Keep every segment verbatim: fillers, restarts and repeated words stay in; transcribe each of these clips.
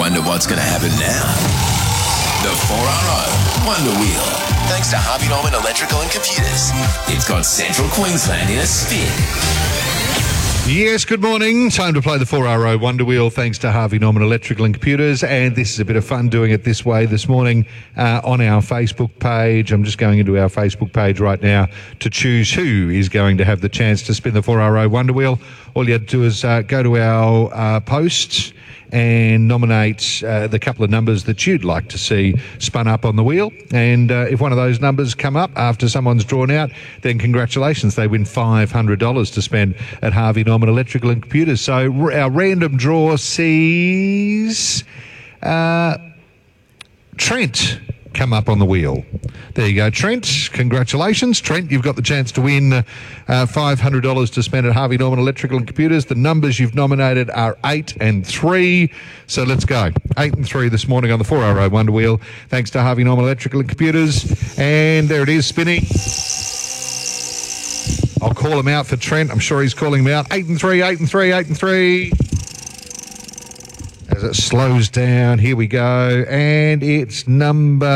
Wonder what's going to happen now. The four R O Wonder Wheel. Thanks to Harvey Norman Electrical and Computers. It's got Central Queensland in a spin. Yes, good morning. Time to play the four R O Wonder Wheel thanks to Harvey Norman Electrical and Computers. And this is a bit of fun doing it this way this morning uh, on our Facebook page. I'm just going into our Facebook page right now to choose who is going to have the chance to spin the four R O Wonder Wheel. All you have to do is uh, go to our uh, posts and nominate uh, the couple of numbers that you'd like to see spun up on the wheel. And uh, if one of those numbers come up after someone's drawn out, then congratulations, they win five hundred dollars to spend at Harvey Norman Electrical and Computers. So r- our random draw sees uh, Trent come up on the wheel. There you go, Trent. Congratulations. Trent, you've got the chance to win uh, five hundred dollars to spend at Harvey Norman Electrical and Computers. The numbers you've nominated are eight and three. So let's go. eight and three this morning on the four R O Wonder Wheel, thanks to Harvey Norman Electrical and Computers. And there it is, spinning. I'll call him out for Trent. I'm sure he's calling him out. eight and three, eight and three, eight and three. As it slows down, here we go, and it's number,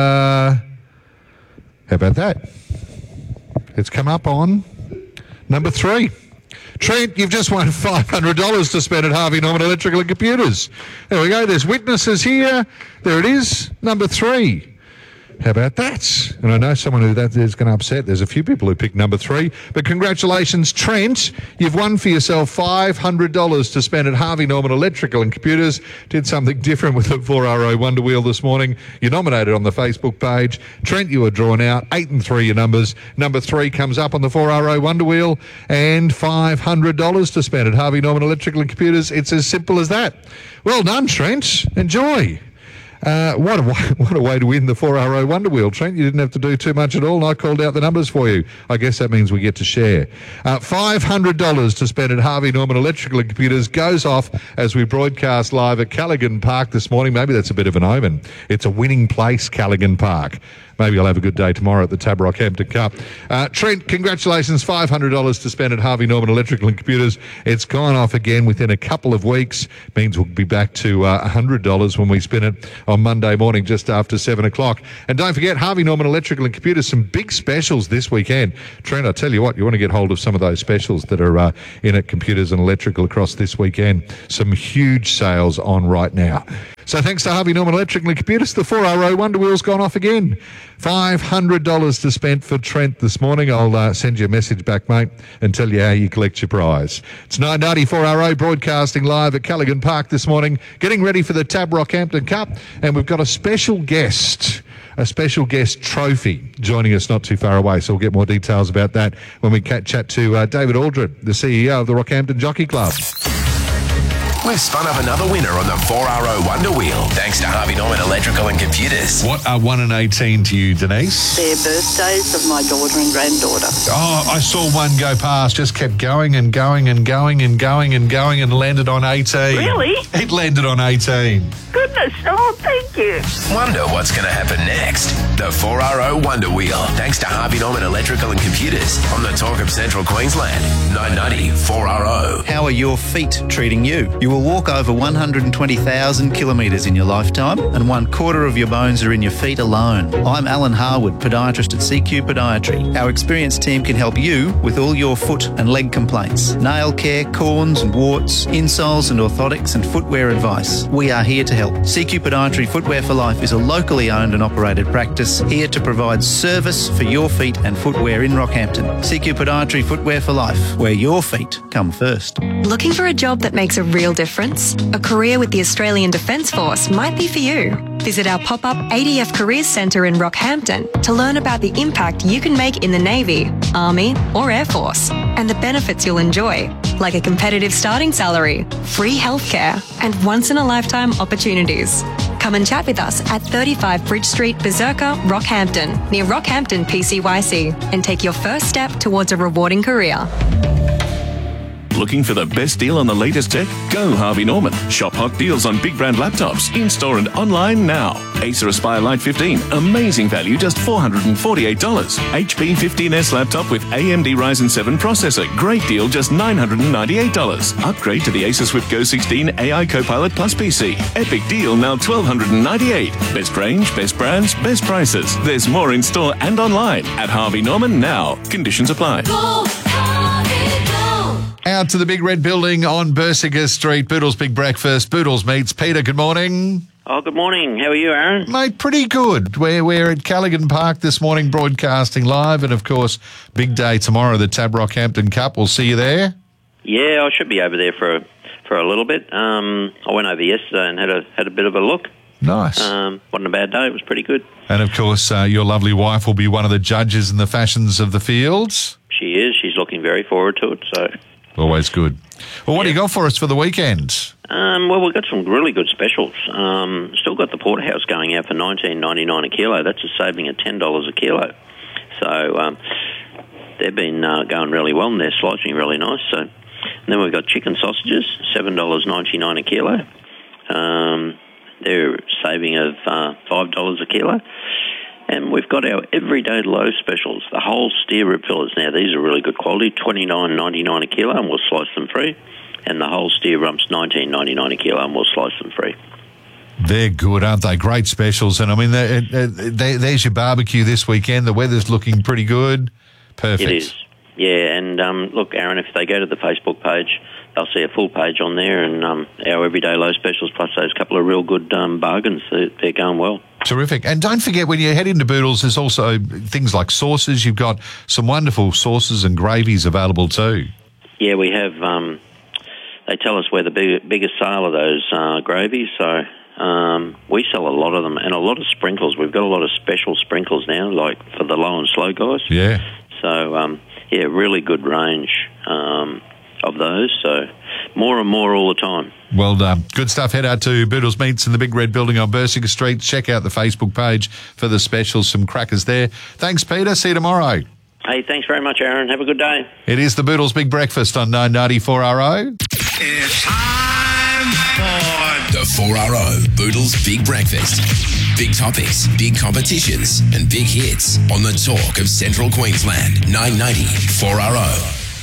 how about that? It's come up on number three. Trent, you've just won five hundred dollars to spend at Harvey Norman Electrical and Computers. There we go, there's witnesses here. There it is, number three. How about that? And I know someone who that is going to upset. There's a few people who picked number three. But congratulations, Trent. You've won for yourself five hundred dollars to spend at Harvey Norman Electrical and Computers. Did something different with the four R O Wonder Wheel this morning. You're nominated on the Facebook page. Trent, you were drawn out. Eight and three your numbers. Number three comes up on the four R O Wonder Wheel. And five hundred dollars to spend at Harvey Norman Electrical and Computers. It's as simple as that. Well done, Trent. Enjoy. Uh, what a what a way to win the four R O Wonder Wheel, Trent. You didn't have to do too much at all, and I called out the numbers for you. I guess that means we get to share. Uh, five hundred dollars to spend at Harvey Norman Electrical and Computers goes off as we broadcast live at Callaghan Park this morning. Maybe that's a bit of an omen. It's a winning place, Callaghan Park. Maybe I'll have a good day tomorrow at the Tab Rockhampton Cup. Uh, Trent, congratulations, five hundred dollars to spend at Harvey Norman Electrical and Computers. It's gone off again within a couple of weeks. Means we'll be back to uh, one hundred dollars when we spin it on Monday morning just after seven o'clock. And don't forget, Harvey Norman Electrical and Computers, some big specials this weekend. Trent, I tell you what, you want to get hold of some of those specials that are uh, in at Computers and Electrical across this weekend. Some huge sales on right now. So thanks to Harvey Norman Electrical and Computers, the four R O Wonder Wheel's gone off again. five hundred dollars to spend for Trent this morning. I'll uh, send you a message back, mate, and tell you how you collect your prize. It's nine ninety four R O broadcasting live at Callaghan Park this morning, getting ready for the Tab Rockhampton Cup, and we've got a special guest, a special guest trophy joining us not too far away, so we'll get more details about that when we chat to uh, David Aldred, the C E O of the Rockhampton Jockey Club. We've spun up another winner on the four R O Wonder Wheel, thanks to Harvey Norman Electrical and Computers. What are one and eighteen to you, Denise? They're birthdays of my daughter and granddaughter. Oh, I saw one go past, just kept going and going and going and going and going and landed on eighteen. Really? It landed on eighteen. Goodness, oh, thank you. Wonder what's going to happen next. The four R O Wonder Wheel, thanks to Harvey Norman Electrical and Computers on the Talk of Central Queensland. nine ninety four R O. How are your feet treating you? You will walk over one hundred twenty thousand kilometres in your lifetime, and one quarter of your bones are in your feet alone. I'm Alan Harwood, podiatrist at C Q Podiatry. Our experienced team can help you with all your foot and leg complaints, nail care, corns and warts, insoles and orthotics and footwear advice. We are here to help. C Q Podiatry Footwear for Life is a locally owned and operated practice here to provide service for your feet and footwear in Rockhampton. C Q Podiatry Footwear for Life, where your feet come first. Looking for a job that makes a real difference? A career with the Australian Defence Force might be for you. Visit our pop-up A D F Careers Centre in Rockhampton to learn about the impact you can make in the Navy, Army or Air Force, and the benefits you'll enjoy, like a competitive starting salary, free healthcare, and once-in-a-lifetime opportunities. Come and chat with us at thirty-five Bridge Street, Berserker, Rockhampton, near Rockhampton P C Y C, and take your first step towards a rewarding career. Looking for the best deal on the latest tech? Go Harvey Norman. Shop hot deals on big brand laptops, in-store and online now. Acer Aspire Lite fifteen, amazing value, just four hundred forty-eight dollars. H P fifteen S laptop with A M D Ryzen seven processor, great deal, just nine hundred ninety-eight dollars. Upgrade to the Acer Swift Go sixteen A I Copilot Plus P C. Epic deal, now one thousand two hundred ninety-eight dollars. Best range, best brands, best prices. There's more in store and online at Harvey Norman now. Conditions apply. Go, Harvey, go. Out to the big red building on Bersiger Street. Boodle's Big Breakfast. Boodle's Meats. Peter, good morning. Oh, good morning. How are you, Aaron? Mate, pretty good. We're, we're at Callaghan Park this morning broadcasting live, and of course, big day tomorrow, the Tab Rockhampton Cup. We'll see you there. Yeah, I should be over there for a, for a little bit. Um, I went over yesterday and had a had a bit of a look. Nice. Um, wasn't a bad day. It was pretty good. And of course, uh, your lovely wife will be one of the judges in the fashions of the fields. She is. She's looking very forward to it. So always good. Well, what yeah. do you got for us for the weekend? Um, well, we've got some really good specials. Um, still got the porterhouse going out for nineteen ninety-nine a kilo. That's a saving of ten dollars a kilo. So um, they've been uh, going really well, and they're slicing really nice. So, and then we've got chicken sausages, seven dollars ninety-nine a kilo. Um, they're saving of uh, five dollars a kilo. And we've got our everyday low specials, the whole steer rib fillets. Now, these are really good quality, twenty-nine ninety-nine a kilo, and we'll slice them free. And the whole steer rumps, nineteen ninety-nine a kilo, and we'll slice them free. They're good, aren't they? Great specials. And, I mean, they, they, there's your barbecue this weekend. The weather's looking pretty good. Perfect. It is. Yeah, and um, look, Aaron, if they go to the Facebook page, they'll see a full page on there, and um, our everyday low specials plus those couple of real good um, bargains. They're, they're going well. Terrific. And don't forget, when you head into Boodles, there's also things like sauces. You've got some wonderful sauces and gravies available too. Yeah, we have. Um, they tell us we're the big, biggest sale of those uh, gravies, so um, we sell a lot of them, and a lot of sprinkles. We've got a lot of special sprinkles now, like for the low and slow guys. Yeah. So, um, yeah, really good range um, of those. So more and more all the time. Well done. Good stuff. Head out to Boodle's Meats in the Big Red Building on Bersiger Street. Check out the Facebook page for the specials. Some crackers there. Thanks, Peter. See you tomorrow. Hey, thanks very much, Aaron. Have a good day. It is the Boodle's Big Breakfast on nine ninety-four R O. It's time for the four R O Boodle's Big Breakfast. Big topics, big competitions, and big hits on the talk of Central Queensland. nine ninety four R O.